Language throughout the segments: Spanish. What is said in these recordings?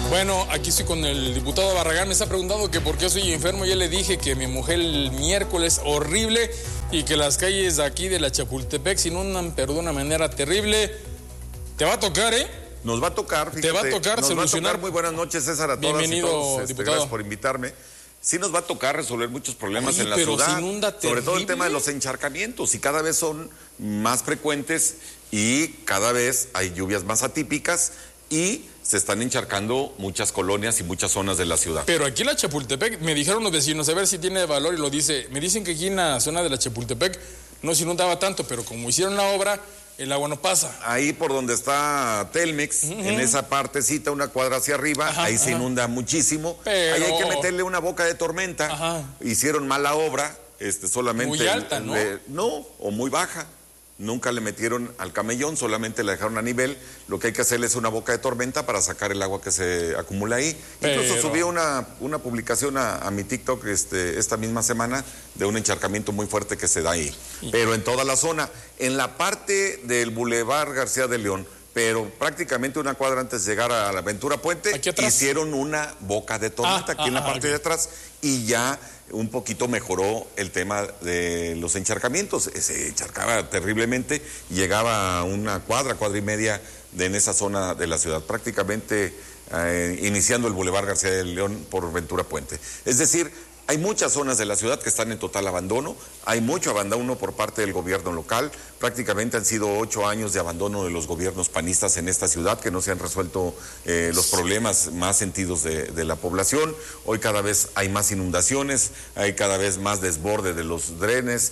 Bueno, aquí estoy con el diputado Barragán. Me está preguntando que por qué soy enfermo. Ya le dije que mi mujer el miércoles horrible y que las calles de aquí de la Chapultepec se inundan, pero de una manera terrible. Te va a tocar, ¿eh? Nos va a tocar, fíjate. Te va a tocar nos solucionar. Va a tocar. Muy buenas noches, César, a todas Bienvenido, y todos. diputado. Gracias por invitarme. Sí nos va a tocar resolver muchos problemas en la pero ciudad, se inunda sobre todo el terrible. tema de los encharcamientos, y cada vez son más frecuentes y cada vez hay lluvias más atípicas y se están encharcando muchas colonias y muchas zonas de la ciudad. Pero aquí en la Chapultepec, me dijeron los vecinos, a ver si tiene valor y lo dice. Me dicen que aquí en la zona de la Chapultepec no se inundaba tanto, pero como hicieron la obra, el agua no pasa. Ahí por donde está Telmex, en esa partecita, una cuadra hacia arriba, ahí se inunda muchísimo. Pero... Ahí hay que meterle una boca de tormenta. Hicieron mala obra, solamente... Muy alta, ¿no? No, o muy baja. Nunca le metieron al camellón, solamente la dejaron a nivel. Lo que hay que hacerle es una boca de tormenta para sacar el agua que se acumula ahí. Pero... Incluso subí una publicación a mi TikTok esta misma semana de un encharcamiento muy fuerte que se da ahí. Pero en toda la zona, en la parte del Boulevard García de León, pero prácticamente una cuadra antes de llegar a la Ventura Puente, hicieron una boca de tormenta aquí en la parte de atrás y ya un poquito mejoró el tema de los encharcamientos. Se encharcaba terriblemente y llegaba a una cuadra y media en esa zona de la ciudad, prácticamente iniciando el Boulevard García de León por Ventura Puente. Es decir, hay muchas zonas de la ciudad que están en total abandono, hay mucho abandono por parte del gobierno local, prácticamente han sido 8 años de abandono de los gobiernos panistas en esta ciudad, que no se han resuelto los problemas más sentidos de la población. Hoy cada vez hay más inundaciones, hay cada vez más desborde de los drenes,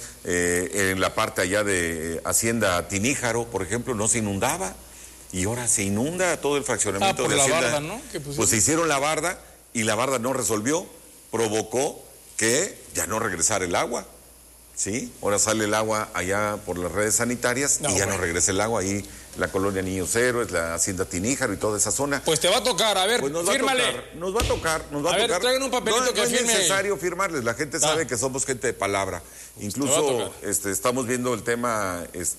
en la parte allá de Hacienda Tiníjaro, por ejemplo, no se inundaba, y ahora se inunda todo el fraccionamiento de Hacienda. Barda, ¿no? Pues se hicieron la barda, y la barda no resolvió, provocó que ya no regresara el agua, ¿sí? Ahora sale el agua allá por las redes sanitarias y ya no regresa el agua. Ahí la colonia Niños Héroes, la Hacienda Tiníjaro y toda esa zona. Pues te va a tocar, a ver, pues fírmale. Nos va a tocar. A ver, traigan un papelito que firme. No es necesario firmarles, la gente sabe que somos gente de palabra. Incluso estamos viendo el tema,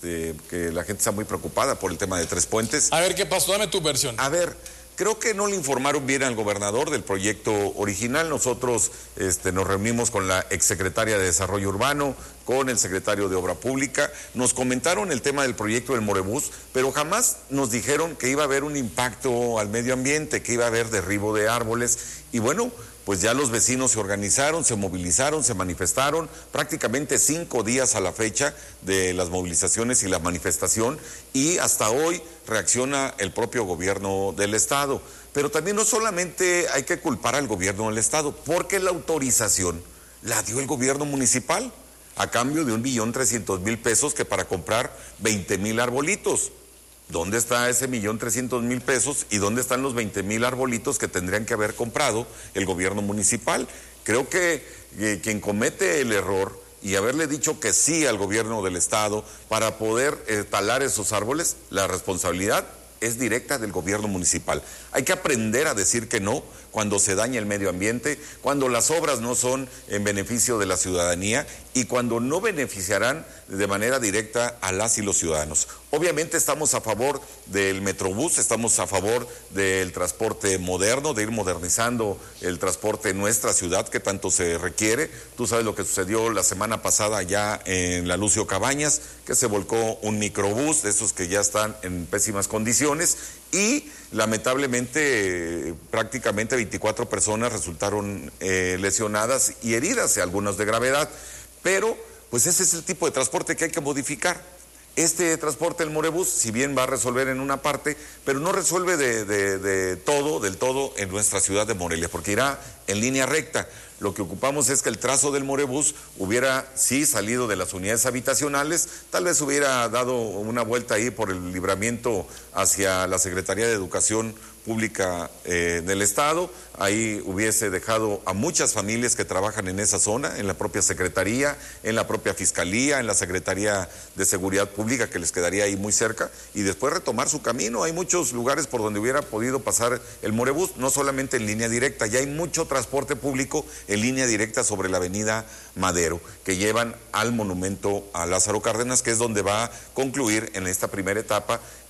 que la gente está muy preocupada por el tema de Tres Puentes. A ver, ¿qué pasó? Dame tu versión. A ver, creo que no le informaron bien al gobernador del proyecto original. Nosotros nos reunimos con la exsecretaria de Desarrollo Urbano, con el secretario de Obra Pública. Nos comentaron el tema del proyecto del Morebús, pero jamás nos dijeron que iba a haber un impacto al medio ambiente, que iba a haber derribo de árboles. Y bueno, pues ya los vecinos se organizaron, se movilizaron, se manifestaron, prácticamente 5 días a la fecha de las movilizaciones y la manifestación, y hasta hoy reacciona el propio gobierno del estado. Pero también no solamente hay que culpar al gobierno del estado, porque la autorización la dio el gobierno municipal, a cambio de 1.300.000 pesos que para comprar 20,000 arbolitos. ¿Dónde está ese 1.300.000 pesos y dónde están los 20,000 arbolitos que tendrían que haber comprado el gobierno municipal? Creo que quien comete el error y haberle dicho que sí al gobierno del estado para poder talar esos árboles, la responsabilidad es directa del gobierno municipal. Hay que aprender a decir que no cuando se daña el medio ambiente, cuando las obras no son en beneficio de la ciudadanía y cuando no beneficiarán de manera directa a las y los ciudadanos. Obviamente estamos a favor del Metrobús, estamos a favor del transporte moderno, de ir modernizando el transporte en nuestra ciudad que tanto se requiere. Tú sabes lo que sucedió la semana pasada allá en la Lucio Cabañas, que se volcó un microbús de esos que ya están en pésimas condiciones y lamentablemente prácticamente 24 personas resultaron lesionadas y heridas, algunas de gravedad, pero pues ese es el tipo de transporte que hay que modificar. Este transporte del Morebús, si bien va a resolver en una parte, pero no resuelve del todo en nuestra ciudad de Morelia, porque irá en línea recta. Lo que ocupamos es que el trazo del Morebús hubiera, sí, salido de las unidades habitacionales, tal vez hubiera dado una vuelta ahí por el libramiento hacia la Secretaría de Educación Pública del Estado, ahí hubiese dejado a muchas familias que trabajan en esa zona, en la propia Secretaría, en la propia Fiscalía, en la Secretaría de Seguridad Pública, que les quedaría ahí muy cerca, y después retomar su camino. Hay muchos lugares por donde hubiera podido pasar el Morebús, no solamente en línea directa, ya hay mucho transporte público en línea directa sobre la avenida Madero, que llevan al monumento a Lázaro Cárdenas, que es donde va a concluir en esta primera etapa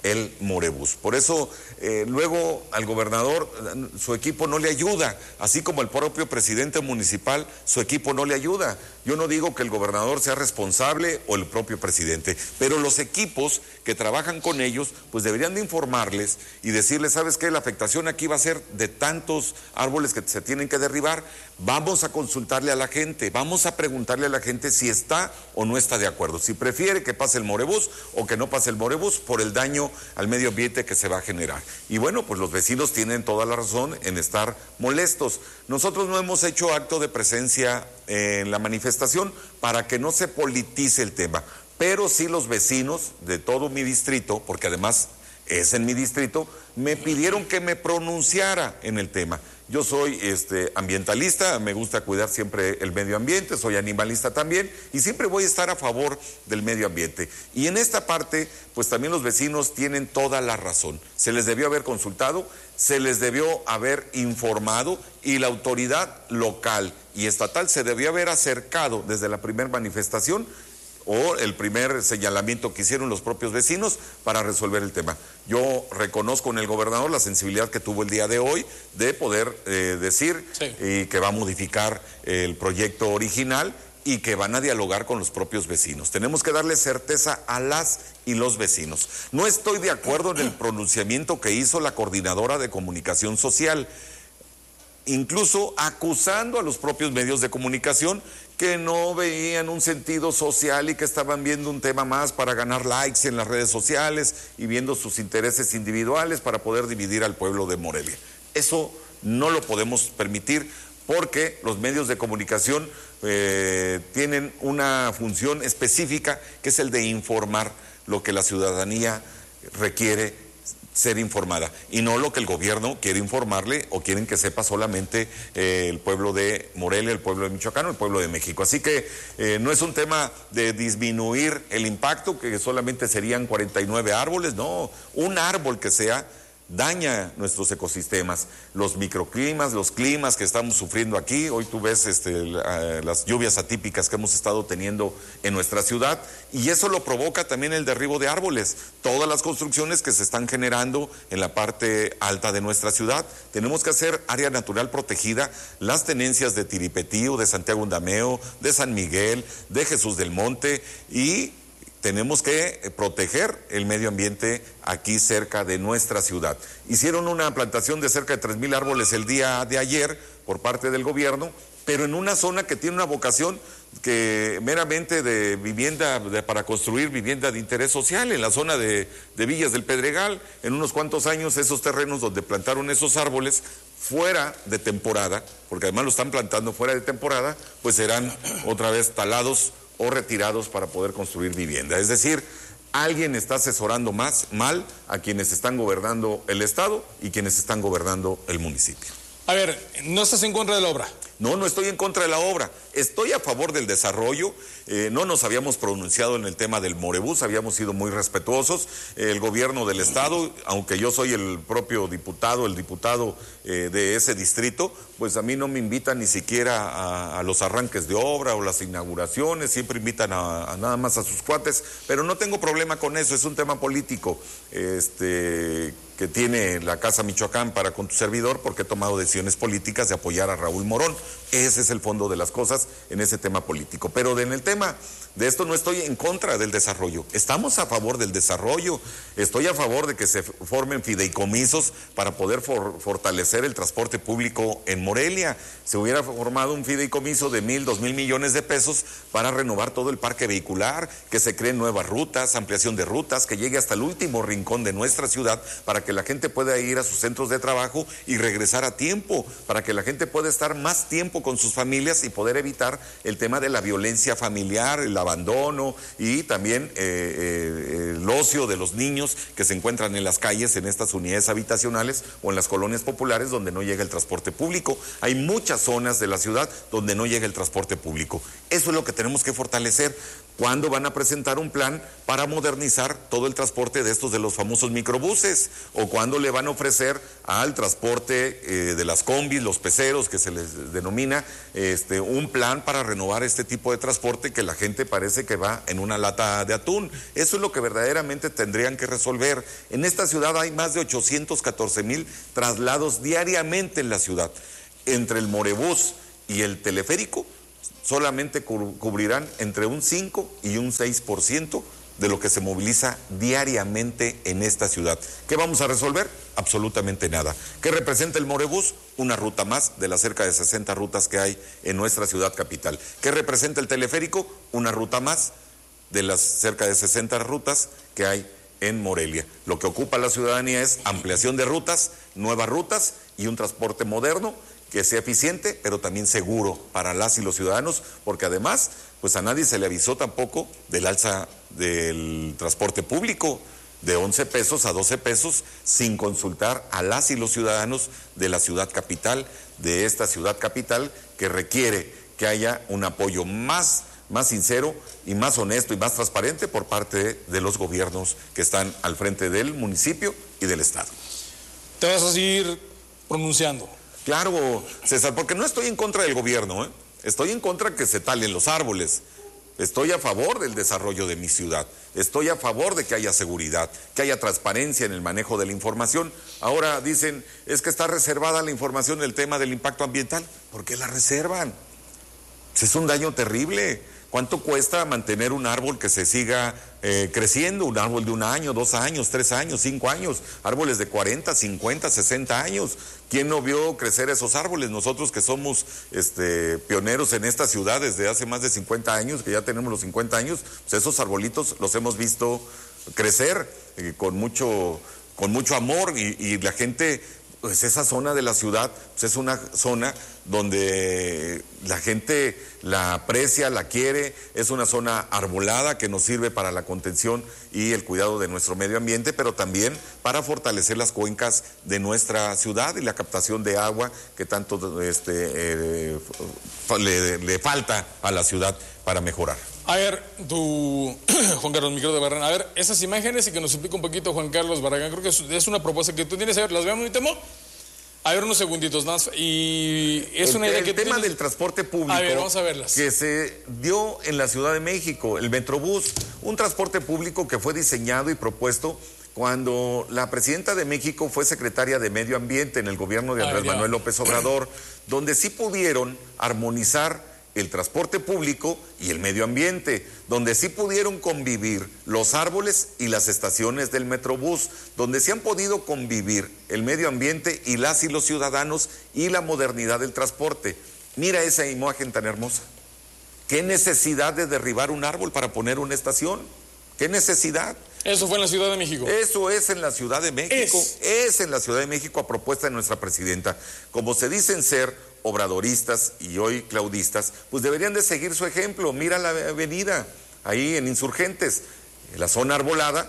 el Morebús. Por eso luego al gobernador su equipo no le ayuda, así como el propio presidente municipal, su equipo no le ayuda. Yo no digo que el gobernador sea responsable o el propio presidente, pero los equipos que trabajan con ellos pues deberían de informarles y decirles, ¿sabes qué? La afectación aquí va a ser de tantos árboles que se tienen que derribar. Vamos a consultarle a la gente, vamos a preguntarle a la gente si está o no está de acuerdo, si prefiere que pase el Morebús o que no pase el Morebús por el daño al medio ambiente que se va a generar. Y bueno, pues los vecinos tienen toda la razón en estar molestos. Nosotros no hemos hecho acto de presencia en la manifestación para que no se politice el tema, pero sí los vecinos de todo mi distrito, porque además es en mi distrito, me pidieron que me pronunciara en el tema. Yo soy ambientalista, me gusta cuidar siempre el medio ambiente, soy animalista también y siempre voy a estar a favor del medio ambiente. Y en esta parte, pues también los vecinos tienen toda la razón. Se les debió haber consultado, se les debió haber informado y la autoridad local y estatal se debió haber acercado desde la primera manifestación o el primer señalamiento que hicieron los propios vecinos para resolver el tema. Yo reconozco en el gobernador la sensibilidad que tuvo el día de hoy de poder decir que va a modificar el proyecto original y que van a dialogar con los propios vecinos. Tenemos que darle certeza a las y los vecinos. No estoy de acuerdo en el pronunciamiento que hizo la coordinadora de comunicación social, incluso acusando a los propios medios de comunicación que no veían un sentido social y que estaban viendo un tema más para ganar likes en las redes sociales y viendo sus intereses individuales para poder dividir al pueblo de Morelia. Eso no lo podemos permitir porque los medios de comunicación tienen una función específica que es el de informar lo que la ciudadanía requiere ser informada y no lo que el gobierno quiere informarle o quieren que sepa solamente el pueblo de Morelia, el pueblo de Michoacán o el pueblo de México. Así que no es un tema de disminuir el impacto, que solamente serían 49 árboles, no, un árbol que sea daña nuestros ecosistemas, los microclimas, los climas que estamos sufriendo aquí. Hoy tú ves las lluvias atípicas que hemos estado teniendo en nuestra ciudad y eso lo provoca también el derribo de árboles, todas las construcciones que se están generando en la parte alta de nuestra ciudad. Tenemos que hacer área natural protegida, las tenencias de Tiripetío, de Santiago Undameo, de San Miguel, de Jesús del Monte y tenemos que proteger el medio ambiente aquí cerca de nuestra ciudad. Hicieron una plantación de cerca de 3,000 árboles el día de ayer por parte del gobierno, pero en una zona que tiene una vocación que meramente de vivienda, para construir vivienda de interés social, en la zona de Villas del Pedregal. En unos cuantos años esos terrenos donde plantaron esos árboles fuera de temporada, porque además lo están plantando fuera de temporada, pues serán otra vez talados o retirados para poder construir vivienda. Es decir, alguien está asesorando mal a quienes están gobernando el Estado y quienes están gobernando el municipio. A ver, ¿no estás en contra de la obra? No, no estoy en contra de la obra, estoy a favor del desarrollo. No nos habíamos pronunciado en el tema del Morebús, habíamos sido muy respetuosos. El gobierno del Estado, aunque yo soy el propio diputado, de ese distrito, pues a mí no me invitan ni siquiera a los arranques de obra o las inauguraciones, siempre invitan a nada más a sus cuates, pero no tengo problema con eso, es un tema político que tiene la Casa Michoacán para con tu servidor, porque he tomado decisiones políticas de apoyar a Raúl Morón. Ese es el fondo de las cosas en ese tema político. Pero en el tema de esto no estoy en contra del desarrollo. Estamos a favor del desarrollo. Estoy a favor de que se formen fideicomisos para poder fortalecer el transporte público en Morelia. Se hubiera formado un fideicomiso de 1,000, 2,000 millones de pesos para renovar todo el parque vehicular, que se creen nuevas rutas, ampliación de rutas, que llegue hasta el último rincón de nuestra ciudad para que la gente pueda ir a sus centros de trabajo y regresar a tiempo, para que la gente pueda estar más tiempo con sus familias y poder evitar el tema de la violencia familiar, el abandono y también el ocio de los niños que se encuentran en las calles, en estas unidades habitacionales o en las colonias populares donde no llega el transporte público. Hay muchas zonas de la ciudad donde no llega el transporte público. Eso es lo que tenemos que fortalecer. ¿Cuándo van a presentar un plan para modernizar todo el transporte de estos de los famosos microbuses? ¿O cuándo le van a ofrecer al transporte de las combis, los peceros, que se les denomina, un plan para renovar este tipo de transporte que la gente parece que va en una lata de atún? Eso es lo que verdaderamente tendrían que resolver. En esta ciudad hay más de 814,000 traslados diariamente en la ciudad. Entre el Morebús y el teleférico, solamente cubrirán entre un 5 y un 6% de lo que se moviliza diariamente en esta ciudad. ¿Qué vamos a resolver? Absolutamente nada. ¿Qué representa el Morebús? Una ruta más de las cerca de 60 rutas que hay en nuestra ciudad capital. ¿Qué representa el teleférico? Una ruta más de las cerca de 60 rutas que hay en Morelia. Lo que ocupa la ciudadanía es ampliación de rutas, nuevas rutas y un transporte moderno que sea eficiente, pero también seguro para las y los ciudadanos, porque además, pues a nadie se le avisó tampoco del alza del transporte público de 11 pesos a 12 pesos, sin consultar a las y los ciudadanos de la ciudad capital, de esta ciudad capital, que requiere que haya un apoyo más sincero y más honesto y más transparente por parte de los gobiernos que están al frente del municipio y del estado. ¿Te vas a seguir pronunciando? Claro, César, porque no estoy en contra del gobierno, estoy en contra que se talen los árboles. Estoy a favor del desarrollo de mi ciudad, estoy a favor de que haya seguridad, que haya transparencia en el manejo de la información. Ahora dicen, es que está reservada la información del tema del impacto ambiental. ¿Por qué la reservan? Pues es un daño terrible. ¿Cuánto cuesta mantener un árbol que se siga creciendo? Un árbol de 1 año, 2 años, 3 años, 5 años, árboles de 40, 50, 60 años. ¿Quién no vio crecer esos árboles? Nosotros que somos pioneros en esta ciudad desde hace más de 50 años, que ya tenemos los 50 años, pues esos arbolitos los hemos visto crecer con mucho amor y la gente... Pues esa zona de la ciudad pues es una zona donde la gente la aprecia, la quiere, es una zona arbolada que nos sirve para la contención y el cuidado de nuestro medio ambiente, pero también para fortalecer las cuencas de nuestra ciudad y la captación de agua que tanto le falta a la ciudad para mejorar. A ver, Juan Carlos Miguel de Barragán, a ver, esas imágenes y que nos explique un poquito Juan Carlos Barragán, creo que es una propuesta que tú tienes, a ver, ¿las veamos, mi Temo? A ver, unos segunditos más, y es una idea que el tema tienes... del transporte público, a ver, vamos a verlas, que se dio en la Ciudad de México, el Metrobús, un transporte público que fue diseñado y propuesto cuando la presidenta de México fue secretaria de Medio Ambiente en el gobierno de Andrés Manuel López Obrador, donde sí pudieron armonizar el transporte público y el medio ambiente, donde sí pudieron convivir los árboles y las estaciones del Metrobús, donde sí han podido convivir el medio ambiente y las y los ciudadanos y la modernidad del transporte. Mira esa imagen tan hermosa. ¿Qué necesidad de derribar un árbol para poner una estación? ¿Qué necesidad? Eso fue en la Ciudad de México. Eso es en la Ciudad de México. Es en la Ciudad de México a propuesta de nuestra presidenta. Como se dicen ser obradoristas y hoy claudistas, pues deberían de seguir su ejemplo. Mira la avenida, ahí en Insurgentes, la zona arbolada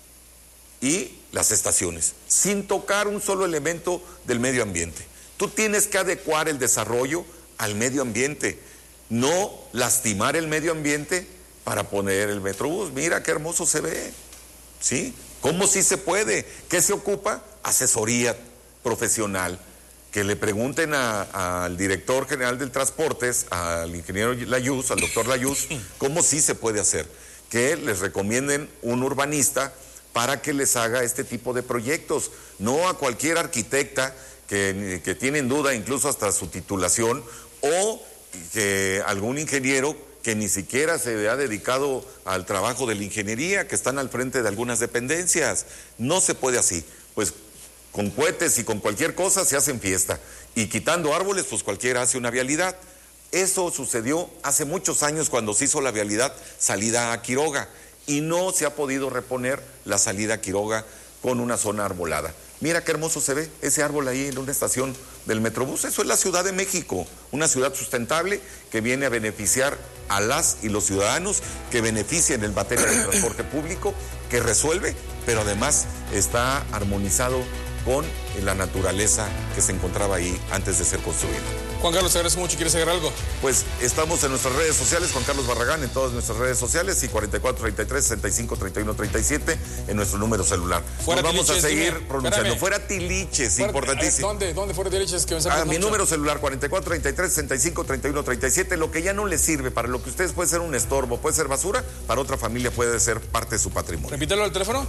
y las estaciones, sin tocar un solo elemento del medio ambiente. Tú tienes que adecuar el desarrollo al medio ambiente, no lastimar el medio ambiente para poner el Metrobús. Mira qué hermoso se ve, ¿sí? ¿Cómo sí se puede? ¿Qué se ocupa? Asesoría profesional. Que le pregunten al director general del Transportes, al ingeniero Layuz, al doctor Layuz, cómo sí se puede hacer. Que les recomienden un urbanista para que les haga este tipo de proyectos. No a cualquier arquitecta que tiene en duda incluso hasta su titulación, o que algún ingeniero que ni siquiera se ha dedicado al trabajo de la ingeniería, que están al frente de algunas dependencias. No se puede así. Pues con cohetes y con cualquier cosa se hacen fiesta. Y quitando árboles, pues cualquiera hace una vialidad. Eso sucedió hace muchos años cuando se hizo la vialidad salida a Quiroga. Y no se ha podido reponer la salida a Quiroga con una zona arbolada. Mira qué hermoso se ve ese árbol ahí en una estación del Metrobús. Eso es la Ciudad de México, una ciudad sustentable que viene a beneficiar a las y los ciudadanos, que beneficia en el materia del transporte público, que resuelve, pero además está armonizado con la naturaleza que se encontraba ahí antes de ser construida. Juan Carlos, te agradezco mucho. ¿Quieres agregar algo? Pues estamos en nuestras redes sociales, Juan Carlos Barragán, en todas nuestras redes sociales, y 4433-653137 en nuestro número celular. Nos vamos a seguir pronunciando. Espérame. Fuera Tiliches, importantísimo. ¿Dónde fuera Tiliches? Que me Mi número celular, 4433-653137. Lo que ya no les sirve, para lo que ustedes puede ser un estorbo, puede ser basura, para otra familia puede ser parte de su patrimonio. Repítelo al teléfono.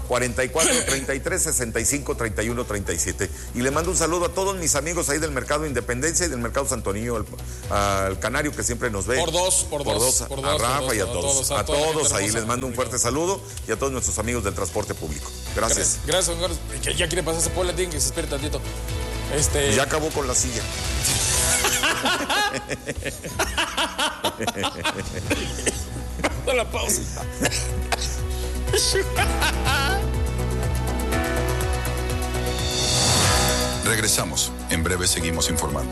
4433-653137. Y le mando un saludo a todos mis amigos ahí del Mercado Independencia y del Mercado Santonillo, al Canario, que siempre nos ve. Por dos, a Rafa y a todos. A todos ahí les mando un fuerte saludo, y a todos nuestros amigos del transporte público. Gracias. Gracias, Juan Carlos. Ya quiere pasarse por la tienda, que se espere tantito. Ya acabó con la silla. La pausa. Regresamos. En breve seguimos informando.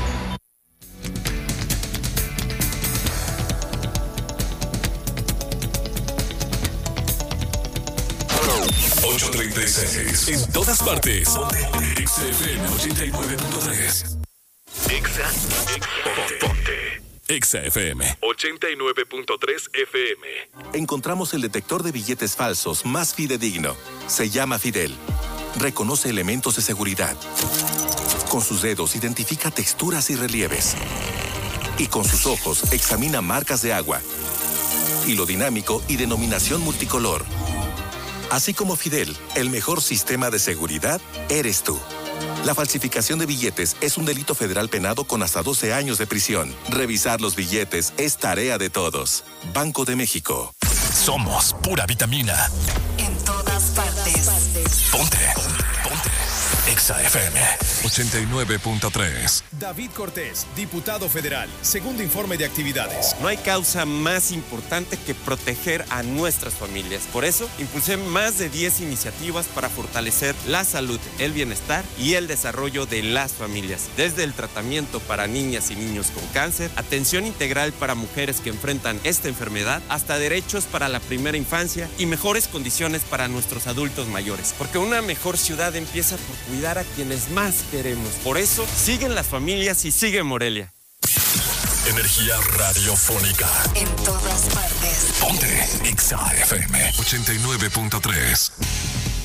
8:36. En todas partes. XFM 89.3. XFM 89.3 FM. Encontramos el detector de billetes falsos más fidedigno. Se llama Fidel. Reconoce elementos de seguridad. Con sus dedos identifica texturas y relieves. Y con sus ojos examina marcas de agua, hilo dinámico y denominación multicolor. Así como Fidel, el mejor sistema de seguridad eres tú. La falsificación de billetes es un delito federal penado con hasta 12 años de prisión. Revisar los billetes es tarea de todos. Banco de México. Somos pura vitamina. En todas partes. Ponte. XFM 89.3. David Cortés, diputado federal. Segundo informe de actividades. No hay causa más importante que proteger a nuestras familias. Por eso, impulsé más de 10 iniciativas para fortalecer la salud, el bienestar y el desarrollo de las familias. Desde el tratamiento para niñas y niños con cáncer, atención integral para mujeres que enfrentan esta enfermedad, hasta derechos para la primera infancia y mejores condiciones para nuestros adultos mayores. Porque una mejor ciudad empieza por cuidar a quienes más queremos. Por eso, siguen las familias y sigue Morelia. Energía radiofónica. En todas partes. Ponte XFM 89.3.